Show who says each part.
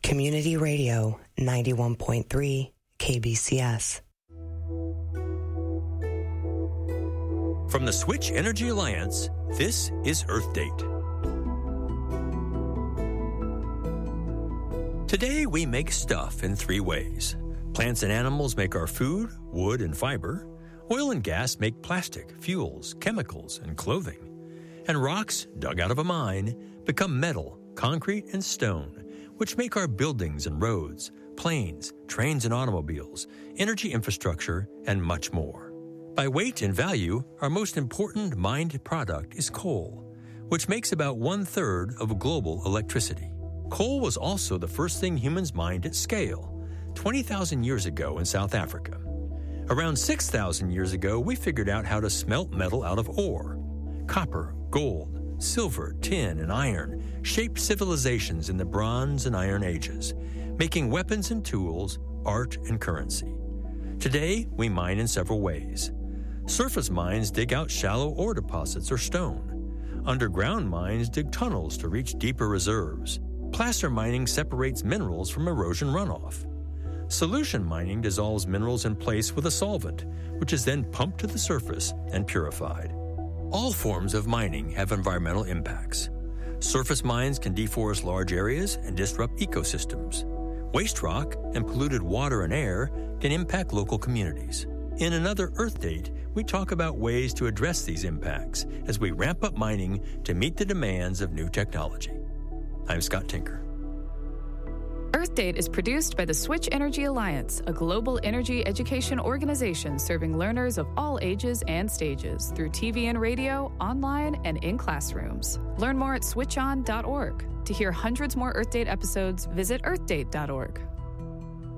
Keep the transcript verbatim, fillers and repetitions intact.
Speaker 1: Community Radio ninety-one point three K B C S.
Speaker 2: From the Switch Energy Alliance, this is Earth Date. Today we make stuff in three ways. Plants and animals make our food, wood, and fiber. Oil and gas make plastic, fuels, chemicals, and clothing. And rocks, dug out of a mine, become metal, concrete, and stone, which make our buildings and roads, planes, trains and automobiles, energy infrastructure, and much more. By weight and value, our most important mined product is coal, which makes about one-third of global electricity. Coal was also the first thing humans mined at scale, twenty thousand years ago in South Africa. Around six thousand years ago, we figured out how to smelt metal out of ore. Copper, gold, silver, tin, and iron shaped civilizations in the Bronze and Iron Ages, making weapons and tools, art, and currency. Today, we mine in several ways. Surface mines dig out shallow ore deposits or stone. Underground mines dig tunnels to reach deeper reserves. Placer mining separates minerals from erosion runoff. Solution mining dissolves minerals in place with a solvent, which is then pumped to the surface and purified. All forms of mining have environmental impacts. Surface mines can deforest large areas and disrupt ecosystems. Waste rock and polluted water and air can impact local communities. In another Earth Date, we talk about ways to address these impacts as we ramp up mining to meet the demands of new technology. I'm Scott Tinker.
Speaker 3: Earth Date is produced by the Switch Energy Alliance, a global energy education organization serving learners of all ages and stages through T V and radio, online, and in classrooms. Learn more at switch on dot org. To hear hundreds more Earth Date episodes, visit earth date dot org.